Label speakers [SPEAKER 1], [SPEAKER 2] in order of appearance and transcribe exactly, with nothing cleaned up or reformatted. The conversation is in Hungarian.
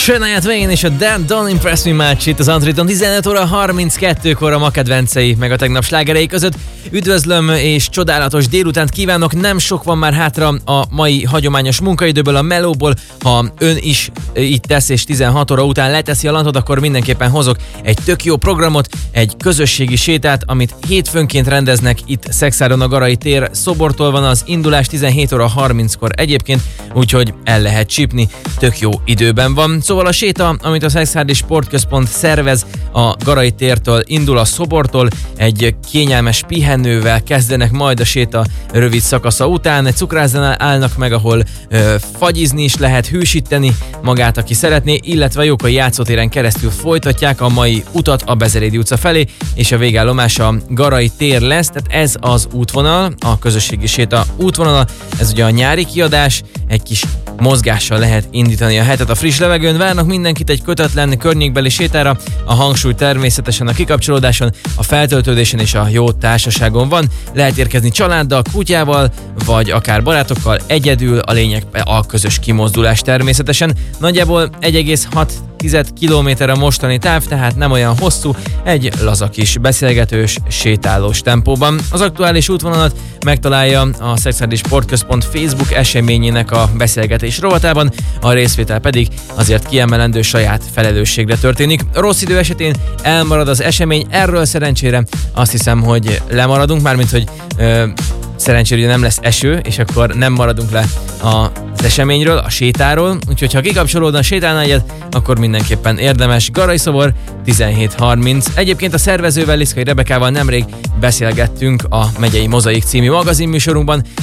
[SPEAKER 1] Shania Twain és a Damn Don't Impress Me Much itt az Antriton tizenöt óra harminckettőkor a ma kedvencei meg a tegnap slágerei között. Üdvözlöm és csodálatos délutánt kívánok, nem sok van már hátra a mai hagyományos munkaidőből, a melóból. Ha ön is így tesz és tizenhat óra után leteszi a lantot, akkor mindenképpen hozok egy tök jó programot, egy közösségi sétát, amit hétfőnként rendeznek itt Szekszáron a Garai tér szobortól van az indulás tizenhét óra harminckor egyébként, úgyhogy el lehet csípni, tök jó időben van. Szóval a séta, amit a Szexárdi Sportközpont szervez, a Garai tértől indul a szobortól, egy kényelmes pihenővel kezdenek majd a séta rövid szakasza után, egy cukrászdánál állnak meg, ahol ö, fagyizni is lehet, hűsíteni magát, aki szeretné, illetve a Jókai játszótéren keresztül folytatják a mai utat a Bezerédi utca felé, és a végállomás a Garai tér lesz, tehát ez az útvonal, a közösségi séta útvonala, ez ugye a nyári kiadás, egy kis mozgással lehet indítani a hetet a friss levegőn. Várnak mindenkit egy kötetlen környékbeli sétára, a hangsúly természetesen a kikapcsolódáson, a feltöltődésen és a jó társaságon van. Lehet érkezni családdal, kutyával, vagy akár barátokkal, egyedül, a lényeg a közös kimozdulás természetesen. Nagyjából egy egész hat kilométer a mostani táv, tehát nem olyan hosszú, egy laza kis beszélgetős, sétálós tempóban. Az aktuális útvonalat megtalálja a Szexárdi Sportközpont Facebook eseményének a beszélgetés rovatában, a részvétel pedig azért kiemelendő saját felelősségre történik. Rossz idő esetén elmarad az esemény, erről szerencsére azt hiszem, hogy lemaradunk, mármint hogy ö, szerencsére ugye nem lesz eső, és akkor nem maradunk le az eseményről, a sétáról, úgyhogy ha kikapcsolódna a sétálnál, akkor mindenképpen érdemes. Garai szobor tizenhét harminc. Egyébként a szervezővel, Liszkai Rebekával nemrég beszélgettünk a Megyei Mozaik című magazinműsorunkban,